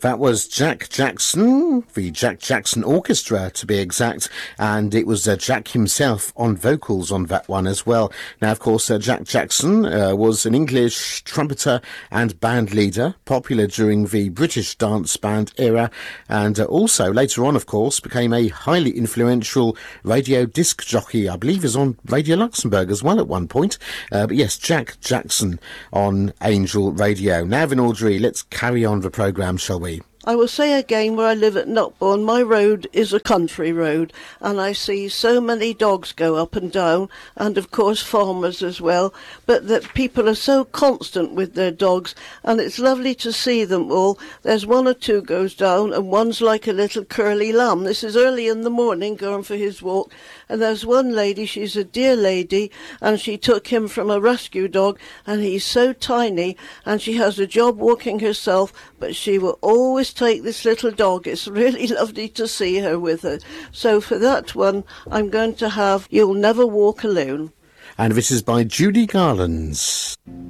That was Jack Jackson, the Jack Jackson Orchestra to be exact, and it was Jack himself on vocals on that one as well. Now, of course, Jack Jackson was an English trumpeter and band leader, popular during the British dance band era, and also later on, of course, became a highly influential radio disc jockey. I believe he was on Radio Luxembourg as well at one point. But yes, Jack Jackson on Angel Radio. Now then, Audrey, let's carry on the programme, shall we? I will say again, where I live at Knockbourne, my road is a country road, and I see so many dogs go up and down, and of course farmers as well, but that people are so constant with their dogs, and it's lovely to see them all. There's one or two goes down, and one's like a little curly lamb. This is early in the morning, going for his walk, and there's one lady, she's a dear lady, and she took him from a rescue dog, and he's so tiny, and she has a job walking herself, but she will always take this little dog. It's really lovely to see her with her. So for that one, I'm going to have You'll Never Walk Alone. And this is by Judy Garland.